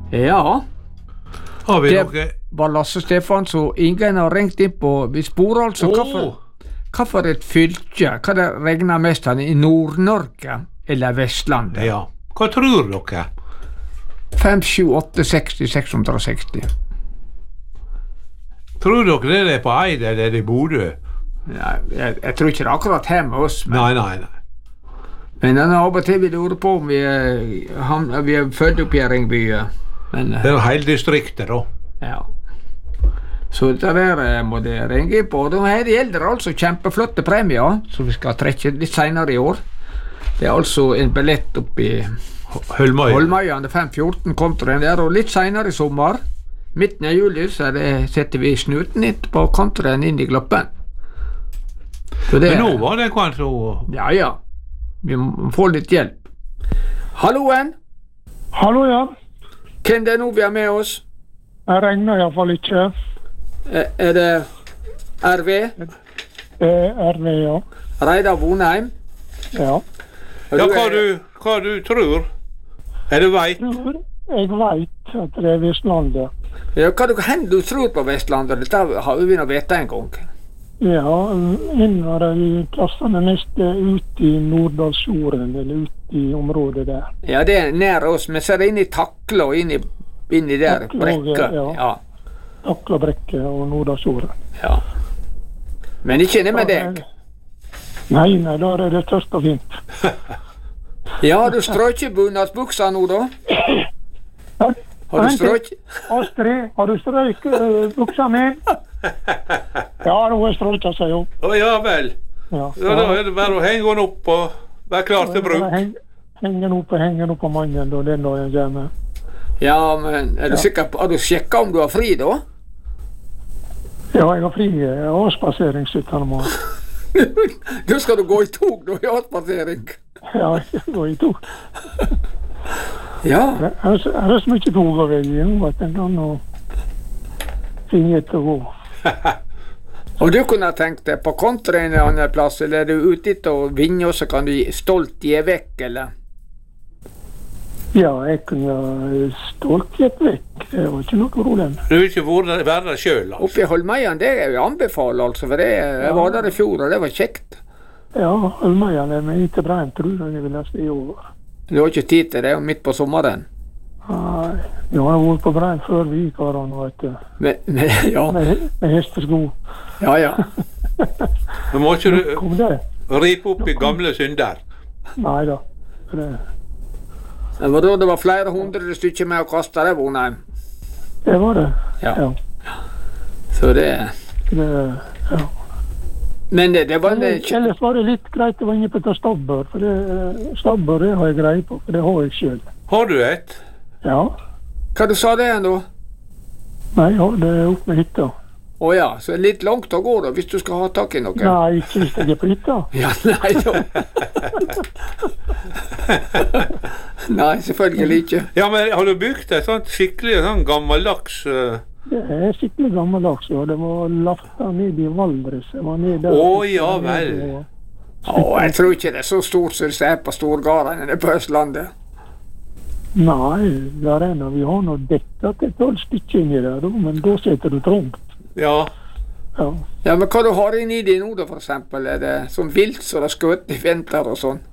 Ja, Har vi det noe? var Lasse Stefansson, og ingen har ringt inn på. Vi sporer altså hvorfor et fylke, hva det regner mest han i Nord-Norge eller Vestlandet? Ja. Hva tror dere? 5, 7, 8, 60, 660. Tror dere det er på Eid eller er det i Bodø? Ja, jeg tror ikke det er akkurat her med oss, Nei. men av og til vi lurer på om vi er født opp i Ringby. Men, Det er hele distriktet, da. ja. Så det der må det ringe på. Her gjelder det altså kjempeflotte premier, som vi skal trekke litt senere i år. Det er altså en billett opp i Holmøyane 514 kontoen der, og litt senere i sommer, midten av juli, så setter vi snuten på kontoen inn i Gloppen. Men nå var det kanskje... Ja. Vi må få litt hjelp. Halloen! Hallo, ja. Hvem det er nå vi har med oss? Jeg regner i hvert fall ikke. Er det RV? RV, ja. Reidar Vonheim? Ja. Ja, hva du tror? Er du veit? Jeg vet at det er Vestlandet. Ja, hva du tror på Vestlandet? Dette har vi nå vite en gang. Ja, en av de plassene mest ut i Nordalsfjorden, eller ut i området der. Ja, det er nær oss, men så er det inn i Takla og inn i der brekka. Ja. Takla brekke og Nordalsfjorden. Ja. Men ikke ned med deg. Nei, der er det tørst og fint. Ja, har du strøket bunadsbuksa nå da? Har du strøket? Astrid, har du strøket buksa mi? Ja, nå er strøket seg jo. Ja vel. Ja, Da er det bare å henge den opp og være klar til bruk. Henge den opp på mannen, da, den dagen hjemme. Ja, men er du sikker på, har du sjekket om du har fri da? Ja, jeg har fri avspasering 17. mai. Da skal du gå i tog da, i avspasering. Ja, jeg går i tog. Ja. Det er så mye tog å velge nå, at en kan nå finne etter å gå. Og du kunne tenkt deg på kontra en annen plass, eller er du ute etter å vinne, og så kan du stolt gi vekk, eller? Ja, jeg kunne stolt gitt vekk. Det var ikke noe problem. Du vil ikke være der selv, altså? Oppe i Holmøyane, det er jo anbefalt, altså, for jeg var der i fjor, og det var kjekt. Ja, Holmøyane, men ikke Brein, tror jeg vil ha stå over. Du har ikke tid til det, midt på sommeren? Nei, jeg har vært på Brein før vi gikk her, vet du. Ja. Med hestesko. Ja. Men må ikke du ripe opp i gamle synder? Nei da. Det var da det var flere hundre stykker med å kaste det, Vonheim. Det var det. Ja. Så det... Ja. Men det var... Ellers var det litt greit å være inne på et stabbør, for stabbør det har jeg greie på, for det har jeg selv. Har du et? Ja. Hva du sa det nå? Nei, ja, det er opp med hytta. Ja, så er det litt langt å gå da, hvis du skal ha tak i noe. Nei, ikke hvis jeg er på hytta. Ja, nei da. Nei, selvfølgelig ikke. Ja, men har du bygd et sånt skikkelig gammeldags... Det er skikkelig gammeldags, ja. Det var lafta ned i Valdres. Ja vel. Jeg tror ikke det er så stort som det er på Storgardene på Østlandet. Nei, der er vi har nå dekket til 12 stykker inni der, men da setter du trångt. Ja, men hva du har inni det nå da, for eksempel? Er det sånn vilt som det skjøt i vinter og sånn?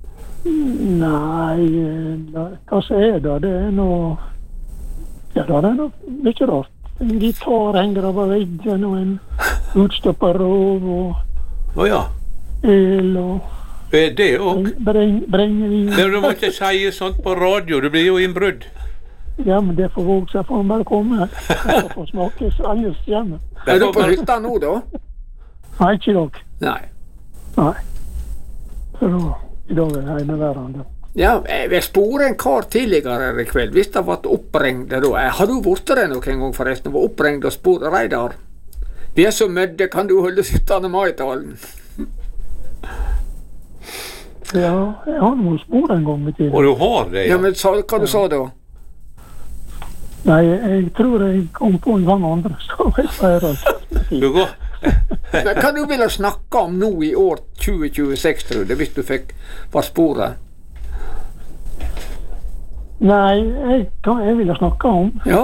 Nei, hva så er det? Det er noe... Ja, det er noe mye rart. En gitar henger over veggen, og en utstoppet rov, og el, og... Det òg? Brennevin. Men du må ikke si sånt på radio, det blir jo innbrudd. Ja, men det får våge seg, for han bare komme. Jeg får smake alles hjemme. Er du på hytta nå da? Nei, ikke i dag. Nei. For i dag er det hjemmeværende. Ja, jeg sporer en kar tidligere i kveld, hvis det var oppringd da. Har du vært der noen gang forresten, var oppringd og spurt Reidar? Vi er så mødde, kan du holde 17. mai-talen? Ja, jeg har noen spor en gang i tiden. Og du har det, ja? Ja, men hva du sa da? Nei, jeg tror jeg kom på en gang andre, så jeg feirer alt. Du går... Men hva du ville snakke om nå i år 2026, tror du, hvis du fikk var sporet? Nei, jeg ville snakke om. Ja.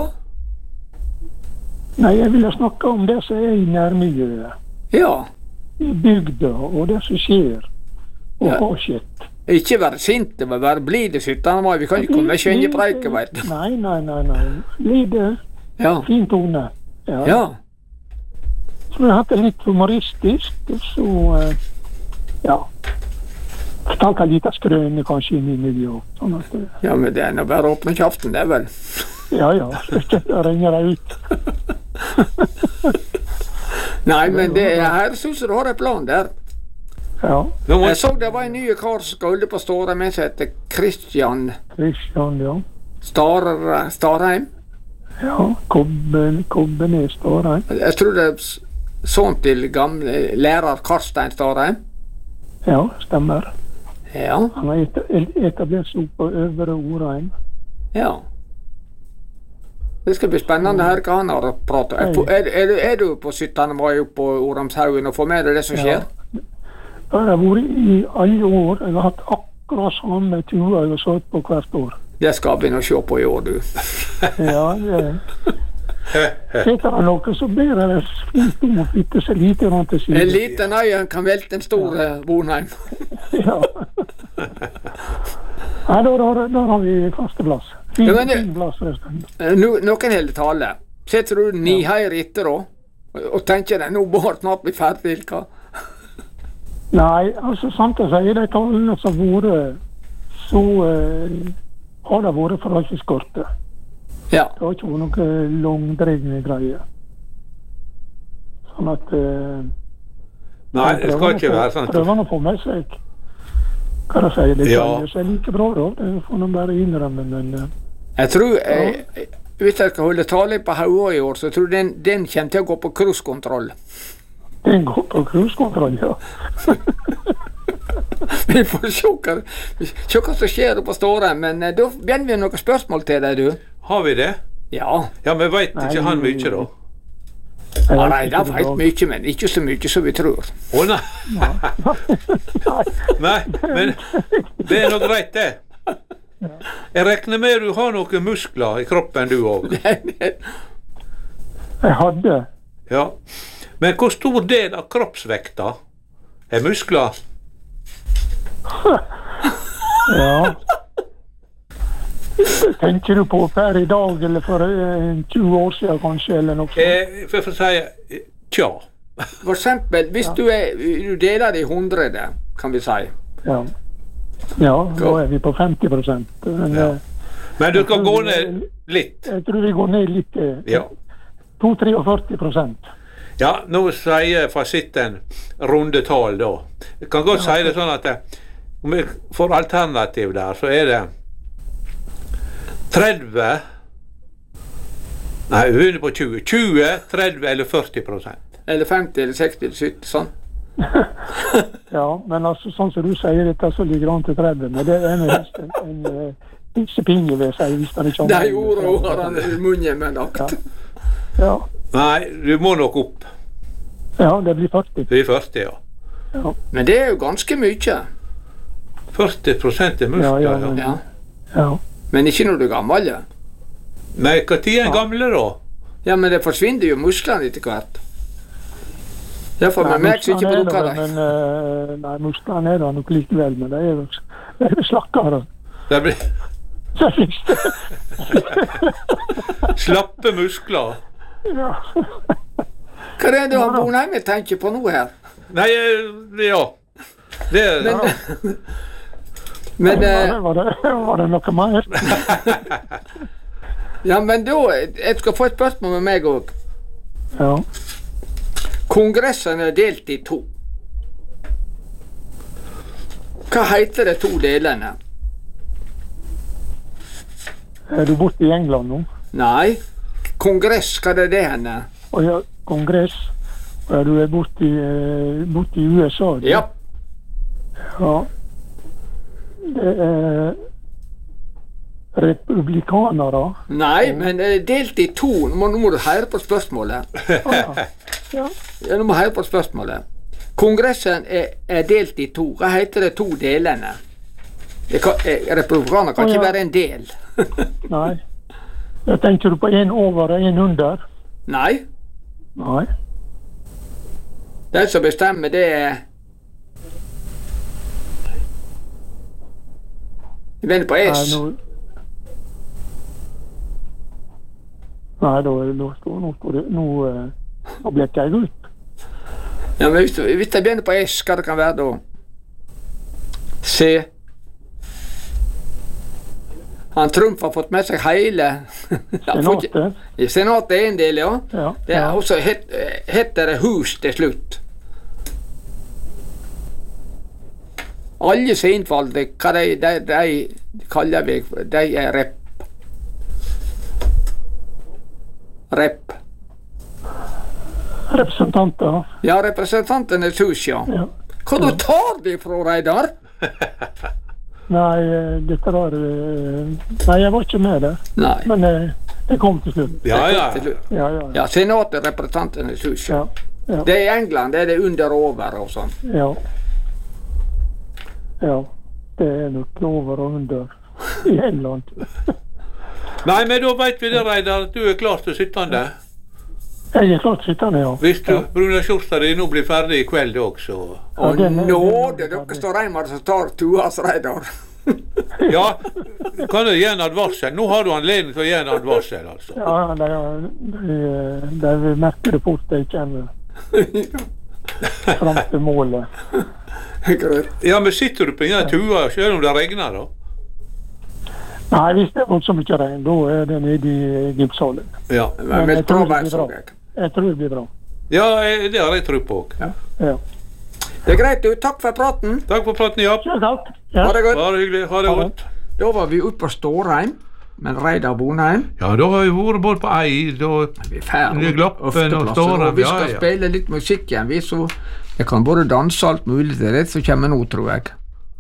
Nei, jeg ville snakke om det som i nærmiljøet. Ja. I bygda, og det som skjer. Og har skjedd. Ikke være sinte, men være blide 17. mai. Vi kan ikke komme med skjønjepreike, vet du. Nei. Blide. Ja. Fin tone. Ja. Så vi har hatt det litt humoristisk, og så, fortalte jeg litt av skrøne kanskje inn i miljøet. Sånn at, ja, men det er bare å åpne kjaften, det er vel. Ja, ikke ringer deg ut. Nei, men det her synes jeg du har en plan der. Ja. Jeg så det var en ny kar som skulle på Stårheim, med som heter Christian, ja. Starheim. Ja, Kobbenes Starheim. Jeg tror det er sånn til gamle lærer Karstein Starheim. Ja, stemmer. Ja. Han har etablert seg på Øvre Orheim. Ja. Det skal bli spennende her hva han har å prate om. Er du på 17. mai oppe på Orhamshaugen og får med deg det som skjer? Ja. Det har jeg vært i alle år. Jeg har hatt akkurat samme turer jeg har satt på hvert år. Det skal vi nå se på i år, du. Ja, det Setter han noe, så blir det fint om å flytte seg lite rundt til siden. En liten øye kan velte en stor Bonheim. Ja. Nei, da har vi faste plass. Fin plass forresten. Noen hele tale. Setter du niheir etter da? Og tenker deg, nå bare snart bli ferdig, hva? Nei, altså sant å si, de talene som har vært, så har det vært forholdsvis korte. Ja. Det har ikke vært noen langdregne greier. Sånn at nei, det skal ikke være sånn. Prøver å få med seg hva de sier. Det er like bra da, det får de bare innrømme, men jeg tror, hvis jeg skal holde tale på Haua i år, så tror jeg den kommer til å gå på cruisekontroll. Den går på cruisekontroll, ja. Vi får se hva som skjer på Stårheim, men da begynner vi noen spørsmål til deg, du. Har vi det? Ja. Ja, men vet ikke han mye da? Nei, det vet mye, men ikke så mye som vi tror. Å nei. Nei, men det er noe greit det. Jeg regner med du har noen muskler i kroppen du også. Jeg hadde. Ja. Men hvor stor del av kroppsvekta er muskler? Ja. Tenker du på per i dag, eller for 20 år siden kanskje, eller noe? For å si, tja. For eksempel, hvis du deler det i 100, kan vi si. Ja, da er vi på 50%. Men du skal gå ned litt? Jeg tror vi går ned litt. Ja. 2-43%. Ja, nå sier fasitten runde tall da. Jeg kan godt si det sånn at om vi får alternativ der, så er det 30, nei, vi begynner på 20, 30 eller 40%. Eller 50, eller 60, eller 70, sånn. Ja, men altså, sånn som du sier dette, så ligger han til 30, men det er en pissepinge, vil jeg si, hvis han ikke har... Det gjorde har han i munnen med lagt. Ja. Nei, du må nok opp. Ja, det blir 40. Det blir 40, ja. Men det er jo ganske mye. 40% er muskler, ja. Men ikke når du er gammel, ja. Nei, hva tid er gamle da? Ja, men det forsvinner jo musklene etter hvert. Derfor med meg så ikke bruker det. Nei, musklene er da nok likevel, men det er jo slakkere. Det blir... Slappe muskler. Ja. Hva er det du har Bonheim tenker på nå her? Nei, ja. Det er det. Men var det noe mer? Ja, men da, jeg skal få et spørsmål med meg også. Ja. Kongressen er delt i 2. Hva heter det 2 delene? Er du borte i England nå? Nei. Kongress, hva er det henne? Ja, kongress. Ja, du er borte i USA? Du? Ja. Ja. Det er republikanere. Nei, men delt i 2. Nå må du høre på spørsmålet. Ja, nå må du høre på spørsmålet. Kongressen er delt i 2. Hva heter det 2 delene? Republikaner kan ikke være en del. Nei. Jeg tenker du på en over og en under? Nei. Nei. Den som bestemmer, det er Vi begynner på S. Nei, nå ble jeg ut. Ja, men hvis jeg begynner på S, hva det kan være da? C. Han Trump har fått med seg hele Senatet. Senatet er en del, ja. Ja. Det er også heter det hus til slutt. Alle som innvalgte, hva de kaller vi, de er rep. Representanter. Ja, representantenes hus, ja. Hvor du tar de fra, Reidar? Nei, Nei, jeg var ikke med der. Nei. Men det kom til slutt. Ja. Senatet, representantenes hus. Ja. Det er i England, det er det under og over og sånn. Ja, det er nok over og under i England. Nei, men da vet vi det, Reidar, at du er klar til sittende. Jeg er klart sittende, ja. Hvis du, Bruna Skjorstad, nå blir ferdig i kveld også. Og nåde, dere står hjemme som tar tuas, Reidar. Ja, kan du gi en advarsel? Nå har du anledning til å gi en advarsel, altså. Ja, det merker det fort jeg kommer fram til målet. Ja, men sitter du på en tua selv om det regner da? Nei, hvis det er så mye regn, da er det nede i gipshallen. Ja, men jeg tror det blir bra. Ja, det har jeg tro på. Ja. Det er greit, du. Takk for praten. Takk for praten, ja. Takk. Ha det godt. Bare hyggelig, ha det godt. Da var vi oppe på Stårheim, men Reidar Bonheim. Ja, da har vi vært både på Eid og Glappen og Stårheim. Vi skal spille litt musikk igjen, vi, så jeg kan både danse alt mulig til det som kommer nå, tror jeg.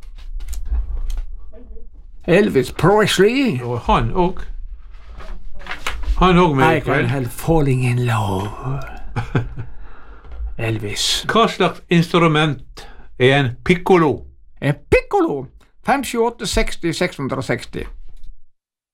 Elvis Presley. Og han òg. Han òg med I can help falling in love. Elvis. Hva slags instrument er en piccolo? En piccolo? 5, 7, 8, 60, 660.